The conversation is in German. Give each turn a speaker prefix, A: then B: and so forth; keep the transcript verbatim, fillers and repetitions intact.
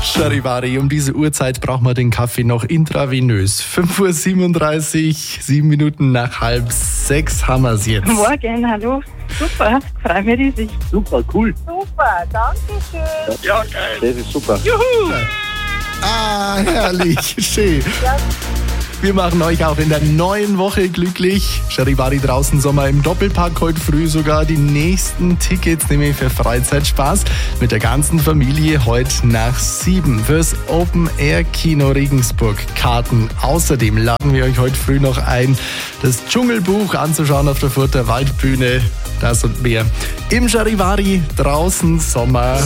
A: Charivari, um diese Uhrzeit braucht man den Kaffee noch intravenös. fünf Uhr siebenunddreißig, sieben Minuten nach halb sechs haben wir es jetzt.
B: Morgen, hallo. Super, freue mich riesig.
C: Super, cool.
B: Super, danke schön.
C: Ja, geil. Das ist super.
B: Juhu.
A: Ah, herrlich, schön.
B: Ja.
A: Wir machen euch auch in der neuen Woche glücklich. Charivari draußen Sommer im Doppelpack, heute früh sogar die nächsten Tickets, nämlich für Freizeitspaß mit der ganzen Familie heute nach sieben fürs Open Air Kino Regensburg. Karten. Außerdem laden wir euch heute früh noch ein, das Dschungelbuch anzuschauen auf der Furter Waldbühne. Das und mehr im Charivari draußen Sommer.